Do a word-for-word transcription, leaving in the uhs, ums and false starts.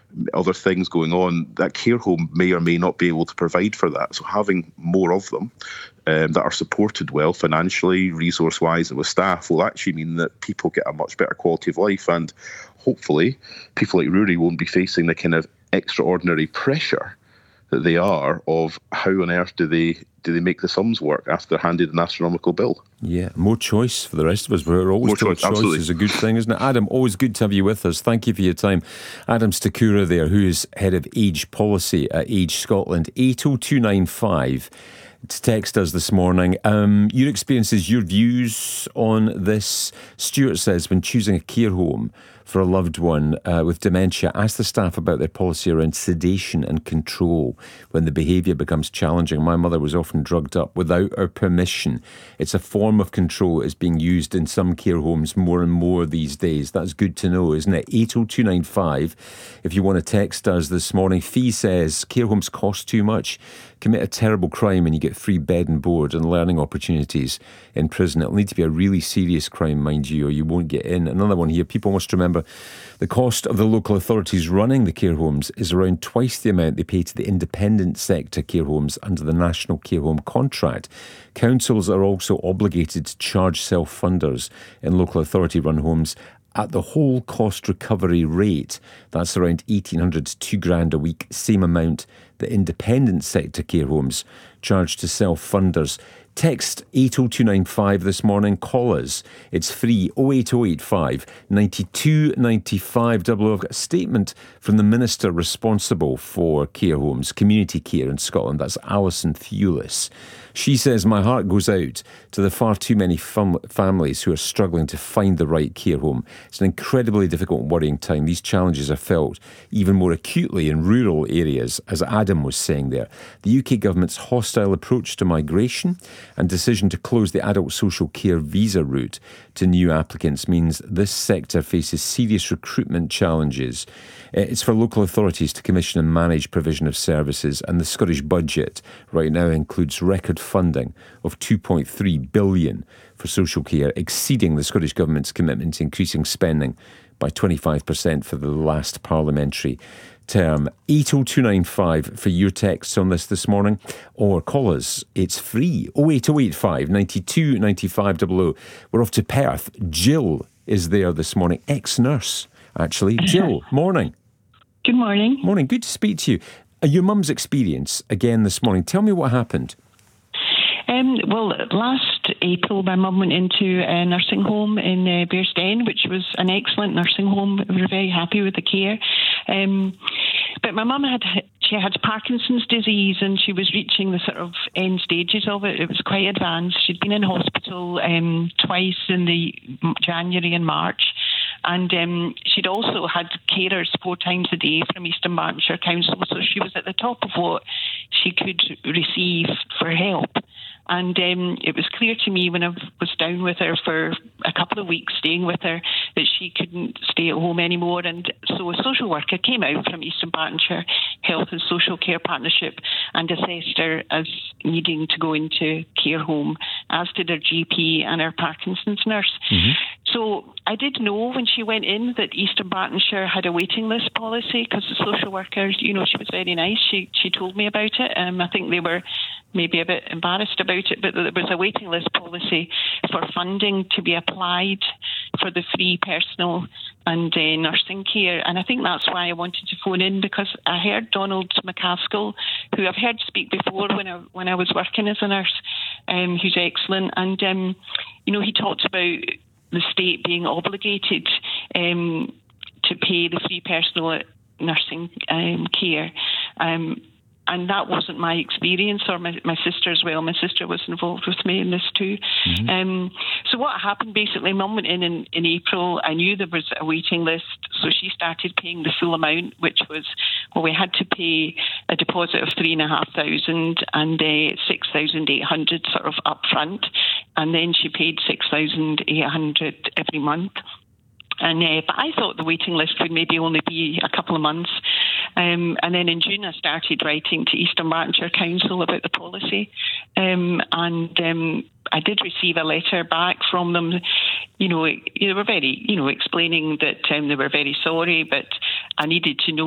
other things going on, that care home may or may not be able to provide for that. So having more of them um, that are supported well financially, resource-wise, and with staff will actually mean that people get a much better quality of life, and hopefully people like Rory won't be facing the kind of extraordinary pressure that they are of how on earth do they do they make the sums work after they're handed an astronomical bill. Yeah, more choice for the rest of us. We're always more told choice, choice absolutely. is a good thing, isn't it? Adam, always good to have you with us. Thank you for your time. Adam Stakura there, who is head of age policy at Age Scotland. eight oh two nine five to text us this morning. Um, your experiences, your views on this. Stuart says, when choosing a care home for a loved one uh, with dementia, ask the staff about their policy around sedation and control when the behaviour becomes challenging. My mother was often drugged up without our permission. It's a form of control that is being used in some care homes more and more these days. That's good to know, isn't it? eight oh two nine five if you want to text us this morning. Fee says, care homes cost too much. Commit a terrible crime and you get free bed and board and learning opportunities in prison. It'll need to be a really serious crime, mind you, or you won't get in. Another one here, people must remember the cost of the local authorities running the care homes is around twice the amount they pay to the independent sector care homes under the National Care Home Contract. Councils are also obligated to charge self-funders in local authority-run homes at the whole cost recovery rate. That's around eighteen hundred to two grand a week, same amount that independent sector care homes charge to self-funders. Text eight oh two nine five this morning. Call us. It's free. oh eight oh eight five nine two nine five double oh. I've got a statement from the Minister responsible for care homes, community care in Scotland. That's Alison Thewlis. She says, my heart goes out to the far too many fam- families who are struggling to find the right care home. It's an incredibly difficult and worrying time. These challenges are felt even more acutely in rural areas, as Adam was saying there. The U K government's hostile approach to migration and decision to close the adult social care visa route to new applicants means this sector faces serious recruitment challenges. It's for local authorities to commission and manage provision of services, and the Scottish budget right now includes record funding of two point three billion dollars for social care, exceeding the Scottish Government's commitment to increasing spending by twenty-five percent for the last parliamentary term. eight oh two nine five for your texts on this this morning, or call us. It's free. oh eight oh eight five nine two nine five double oh. We're off to Perth. Jill is there this morning, ex-nurse actually. Jill, morning. Good morning. Morning, good to speak to you. Uh, your mum's experience again this morning. Tell me what happened. Um, well, last April, my mum went into a nursing home in uh, Bearsden, which was an excellent nursing home. We were very happy with the care. Um, but my mum had she had Parkinson's disease, and she was reaching the sort of end stages of it. It was quite advanced. She'd been in hospital um, twice in the January and March. And um, she'd also had carers four times a day from East Bartonshire Council, so she was at the top of what she could receive for help. And um, it was clear to me when I was down with her for a couple of weeks, staying with her, that she couldn't stay at home anymore. And so a social worker came out from East Bartonshire Health and Social Care Partnership and assessed her as needing to go into care home, as did her G P and her Parkinson's nurse. Mm-hmm. So I did know when she went in that East Bartonshire had a waiting list policy, because the social worker, you know, she was very nice. She she told me about it. Um, I think they were maybe a bit embarrassed about it, but there was a waiting list policy for funding to be applied for the free personal and uh, nursing care. And I think that's why I wanted to phone in, because I heard Donald McCaskill, who I've heard speak before when I when I was working as a nurse, um, who's excellent. And, um, you know, he talked about the state being obligated um, to pay the free personal nursing um, care. Um, and that wasn't my experience, or my, my sister as well. My sister was involved with me in this too. Mm-hmm. Um, so what happened, basically, Mum went in, in in April. I knew there was a waiting list, so she started paying the full amount, which was, well, we had to pay a deposit of three and a half thousand and uh, six thousand eight hundred sort of up front. And then she paid six thousand eight hundred every month. And uh, but I thought the waiting list would maybe only be a couple of months. Um, and then in June, I started writing to East Bartonshire Council about the policy. Um, and um, I did receive a letter back from them. You know, they were very, you know, explaining that um, they were very sorry, but I needed to know